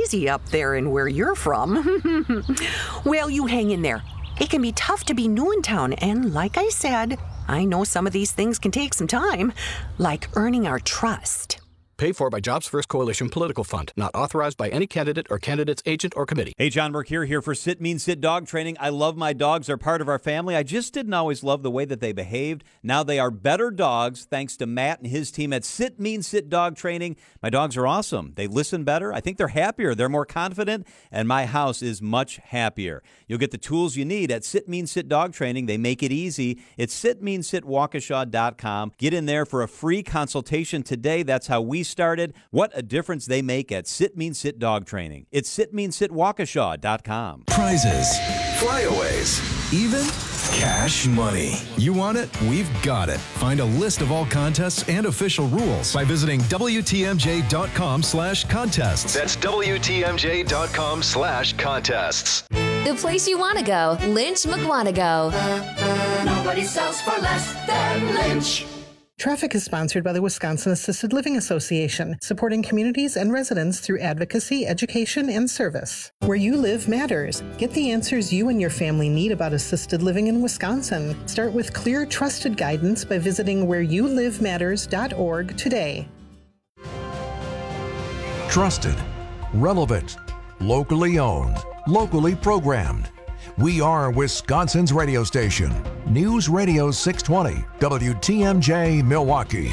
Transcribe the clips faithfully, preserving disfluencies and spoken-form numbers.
crazy up there in where you're from. Well, you hang in there. It can be tough to be new in town, and like I said, I know some of these things can take some time, like earning our trust. Paid for by Jobs First Coalition Political Fund. Not authorized by any candidate or candidate's agent or committee. Hey, John Mercure here for Sit Mean Sit Dog Training. I love my dogs. They're part of our family. I just didn't always love the way that they behaved. Now they are better dogs thanks to Matt and his team at Sit Mean Sit Dog Training. My dogs are awesome. They listen better. I think they're happier. They're more confident, and my house is much happier. You'll get the tools you need at Sit Mean Sit Dog Training. They make it easy. It's sit mean sit waukesha dot com. Get in there for a free consultation today. That's how we started. What a difference they make at Sit Mean Sit Dog Training. It's sit mean sit waukesha dot com. Prizes, flyaways, even cash money. You want it? We've got it. Find a list of all contests and official rules by visiting W T M J dot com slash contests. That's W T M J dot com slash contests. The place you want to go, Lynch McWanago. Nobody sells for less than Lynch. Traffic is sponsored by the Wisconsin Assisted Living Association, supporting communities and residents through advocacy, education, and service. Where you live matters. Get the answers you and your family need about assisted living in Wisconsin. Start with clear, trusted guidance by visiting where you live matters dot org today. Trusted, relevant, locally owned, locally programmed. We are Wisconsin's radio station. News Radio six twenty, W T M J Milwaukee.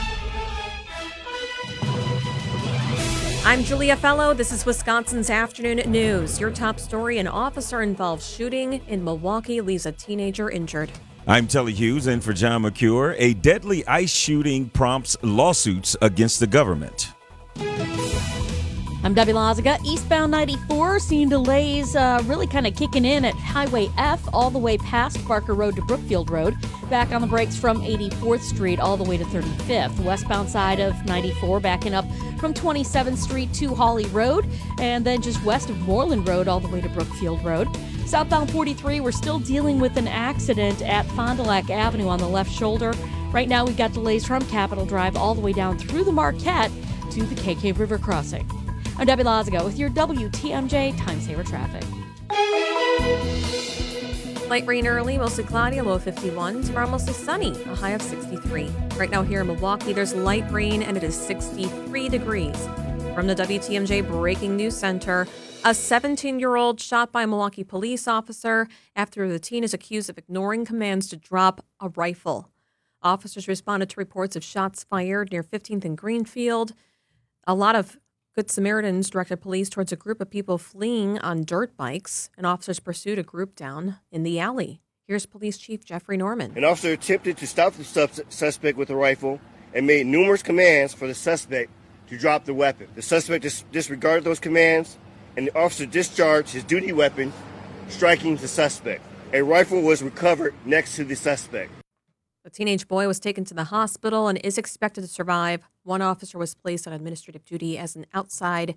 I'm Julia Fellow. This is Wisconsin's Afternoon News. Your top story: an officer-involved shooting in Milwaukee leaves a teenager injured. I'm Telly Hughes, in for John McCure. A deadly ICE shooting prompts lawsuits against the government. I'm Debbie Lazaga. Eastbound ninety-four, seeing delays uh, really kind of kicking in at Highway F all the way past Barker Road to Brookfield Road. Back on the brakes from eighty-fourth Street all the way to thirty-fifth. Westbound side of ninety-four backing up from twenty-seventh Street to Hawley Road. And then just west of Moreland Road all the way to Brookfield Road. Southbound forty-three, we're still dealing with an accident at Fond du Lac Avenue on the left shoulder. Right now we've got delays from Capitol Drive all the way down through the Marquette to the K K River crossing. I'm Debbie Lazago with your W T M J Time Saver Traffic. Light rain early, mostly cloudy, a low of fifty-one. Tomorrow mostly sunny, a high of sixty-three. Right now here in Milwaukee, there's light rain and it is sixty-three degrees. From the W T M J Breaking News Center, a seventeen-year-old shot by a Milwaukee police officer after the teen is accused of ignoring commands to drop a rifle. Officers responded to reports of shots fired near fifteenth and Greenfield. A lot of Good Samaritans directed police towards a group of people fleeing on dirt bikes, and officers pursued a group down in the alley. Here's Police Chief Jeffrey Norman. An officer attempted to stop the sus- suspect with a rifle and made numerous commands for the suspect to drop the weapon. The suspect dis- disregarded those commands, and the officer discharged his duty weapon, striking the suspect. A rifle was recovered next to the suspect. The teenage boy was taken to the hospital and is expected to survive. One officer was placed on administrative duty as an outside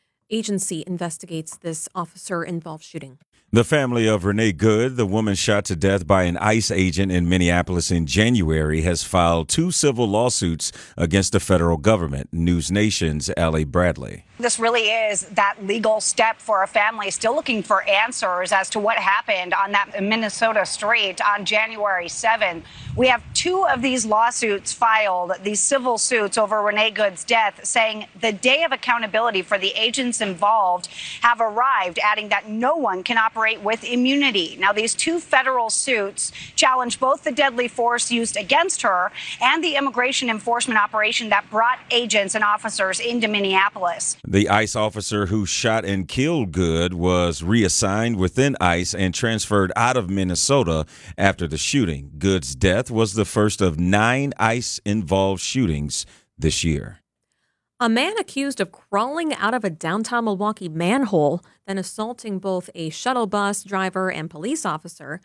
agency investigates this officer-involved shooting. The family of Renee Good, the woman shot to death by an ICE agent in Minneapolis in January, has filed two civil lawsuits against the federal government. News Nation's Allie Bradley. This really is that legal step for a family still looking for answers as to what happened on that Minnesota street on January seventh. We have two of these lawsuits filed, these civil suits over Renee Good's death, saying the day of accountability for the agents involved have arrived, adding that no one can operate with immunity. Now, these two federal suits challenge both the deadly force used against her and the immigration enforcement operation that brought agents and officers into Minneapolis. The ICE officer who shot and killed Good was reassigned within ICE and transferred out of Minnesota after the shooting. Good's death was the first of nine ICE-involved shootings this year. A man accused of crawling out of a downtown Milwaukee manhole, then assaulting both a shuttle bus driver and police officer,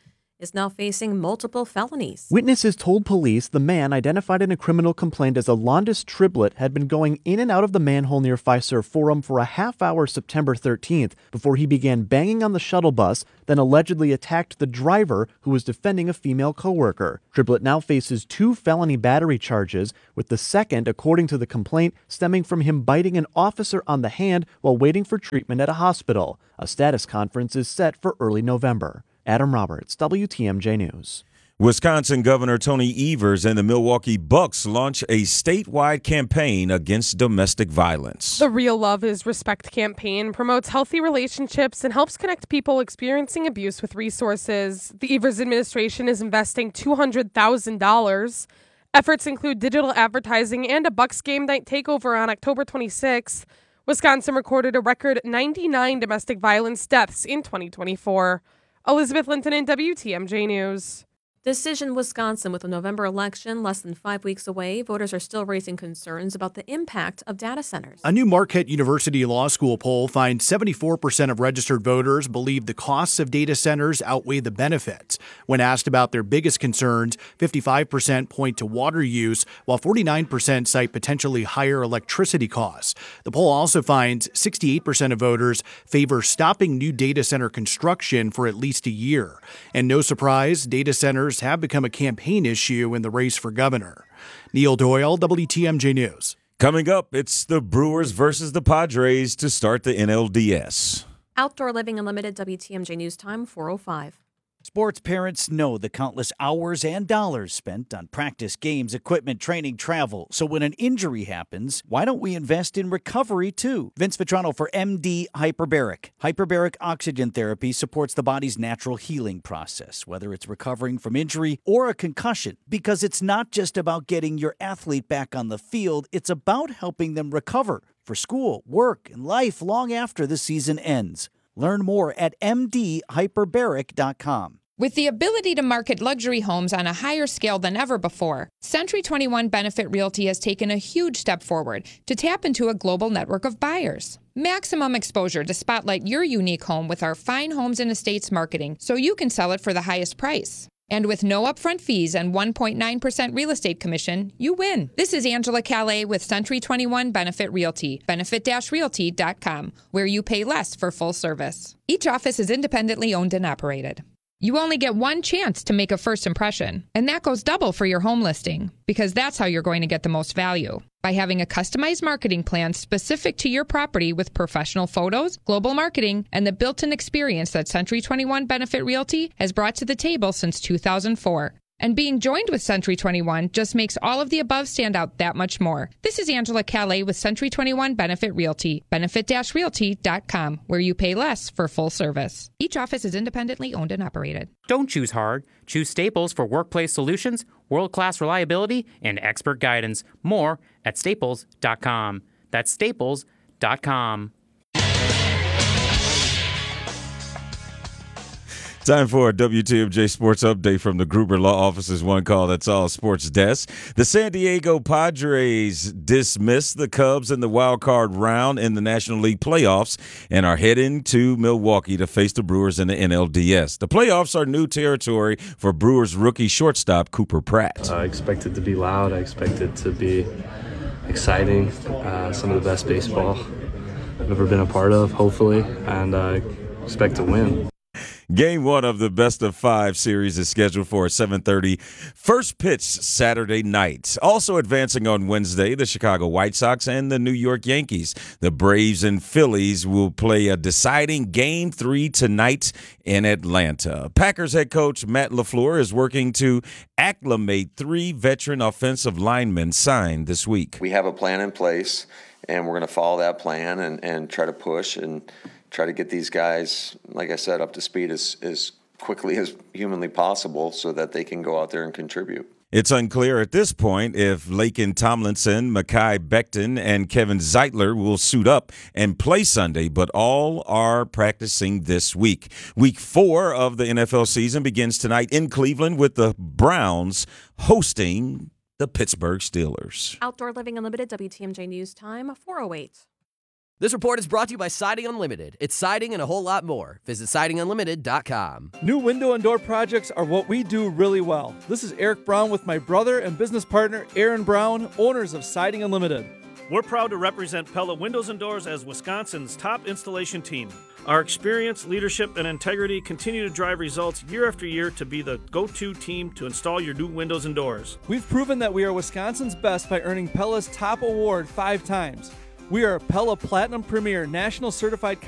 is now facing multiple felonies. Witnesses told police the man identified in a criminal complaint as Alondis Triblet had been going in and out of the manhole near Fiserv Forum for a half hour September thirteenth before he began banging on the shuttle bus, then allegedly attacked the driver who was defending a female coworker. Triblet now faces two felony battery charges, with the second, according to the complaint, stemming from him biting an officer on the hand while waiting for treatment at a hospital. A status conference is set for early November. Adam Roberts, W T M J News. Wisconsin Governor Tony Evers and the Milwaukee Bucks launch a statewide campaign against domestic violence. The Real Love is Respect campaign promotes healthy relationships and helps connect people experiencing abuse with resources. The Evers administration is investing two hundred thousand dollars. Efforts include digital advertising and a Bucks game night takeover on October twenty-sixth. Wisconsin recorded a record ninety-nine domestic violence deaths in twenty twenty-four. Elizabeth Linton in W T M J News. Decision Wisconsin. With the November election less than five weeks away, voters are still raising concerns about the impact of data centers. A new Marquette University Law School poll finds seventy-four percent of registered voters believe the costs of data centers outweigh the benefits. When asked about their biggest concerns, fifty-five percent point to water use, while forty-nine percent cite potentially higher electricity costs. The poll also finds sixty-eight percent of voters favor stopping new data center construction for at least a year. And no surprise, data centers have become a campaign issue in the race for governor. Neil Doyle, W T M J News. Coming up, it's the Brewers versus the Padres to start the N L D S. Outdoor Living Unlimited, W T M J News Time, four oh five. Sports parents know the countless hours and dollars spent on practice, games, equipment, training, travel. So when an injury happens, why don't we invest in recovery too? Vince Vitrano for M D Hyperbaric. Hyperbaric oxygen therapy supports the body's natural healing process, whether it's recovering from injury or a concussion, because it's not just about getting your athlete back on the field, it's about helping them recover for school, work, and life long after the season ends. Learn more at m d hyperbaric dot com. With the ability to market luxury homes on a higher scale than ever before, Century twenty-one Benefit Realty has taken a huge step forward to tap into a global network of buyers. Maximum exposure to spotlight your unique home with our fine homes and estates marketing so you can sell it for the highest price. And with no upfront fees and one point nine percent real estate commission, you win. This is Angela Calais with Century twenty-one Benefit Realty, benefit dash realty dot com, where you pay less for full service. Each office is independently owned and operated. You only get one chance to make a first impression, and that goes double for your home listing, because that's how you're going to get the most value. By having a customized marketing plan specific to your property with professional photos, global marketing, and the built-in experience that Century twenty-one Benefit Realty has brought to the table since two thousand four. And being joined with Century twenty-one just makes all of the above stand out that much more. This is Angela Calais with Century twenty-one Benefit Realty, benefit dash realty dot com, where you pay less for full service. Each office is independently owned and operated. Don't choose hard. Choose Staples for workplace solutions, world-class reliability, and expert guidance. More at staples dot com. That's staples dot com. Time for a W T M J Sports Update from the Gruber Law Office's One Call That's All Sports Desk. The San Diego Padres dismissed the Cubs in the wild card round in the National League playoffs and are heading to Milwaukee to face the Brewers in the N L D S. The playoffs are new territory for Brewers rookie shortstop Cooper Pratt. I expect it to be loud. I expect it to be exciting. Uh, some of the best baseball I've ever been a part of, hopefully, and I uh, expect to win. Game one of the best of five series is scheduled for a seven thirty first pitch Saturday night. Also advancing on Wednesday, the Chicago White Sox and the New York Yankees. The Braves and Phillies will play a deciding game three tonight in Atlanta. Packers head coach Matt LaFleur is working to acclimate three veteran offensive linemen signed this week. We have a plan in place, and we're going to follow that plan and, and try to push and try to get these guys, like I said, up to speed as, as quickly as humanly possible so that they can go out there and contribute. It's unclear at this point if Laken Tomlinson, Mekhi Becton, and Kevin Zeitler will suit up and play Sunday, but all are practicing this week. Week four of the N F L season begins tonight in Cleveland with the Browns hosting the Pittsburgh Steelers. Outdoor Living Unlimited, W T M J News Time, four oh eight. This report is brought to you by Siding Unlimited. It's siding and a whole lot more. Visit siding unlimited dot com. New window and door projects are what we do really well. This is Eric Brown with my brother and business partner, Aaron Brown, owners of Siding Unlimited. We're proud to represent Pella Windows and Doors as Wisconsin's top installation team. Our experience, leadership, and integrity continue to drive results year after year to be the go-to team to install your new windows and doors. We've proven that we are Wisconsin's best by earning Pella's top award five times. We are a Pella Platinum Premier National Certified